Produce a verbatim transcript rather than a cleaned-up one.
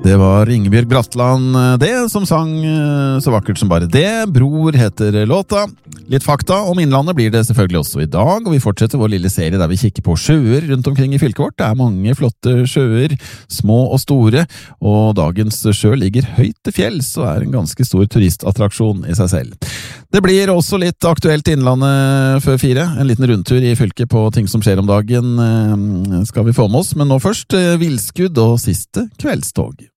Det var Ingebjørg Bratland, det, som sang så vakkert som bare det. Bror heter låta. Litt fakta om Innlandet blir det selvfølgelig også i dag, og vi fortsetter vår lille serie der vi kikker på sjøer rundt omkring i fylket vårt. Det er mange flotte sjøer, små og store, og dagens sjø ligger høyt til fjells og er en ganske stor turistattraksjon i seg selv. Det blir også litt aktuelt Innlandet før fire. En liten rundtur i fylket på ting som skjer om dagen skal vi få med oss, men nå først Vilskudd og siste kveldstog.